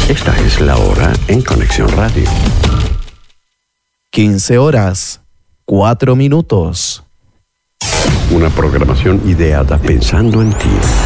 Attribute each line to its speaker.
Speaker 1: Esta es la hora en Conexión Radio.
Speaker 2: 15 horas, 4 minutos.
Speaker 1: Una programación ideada pensando en ti.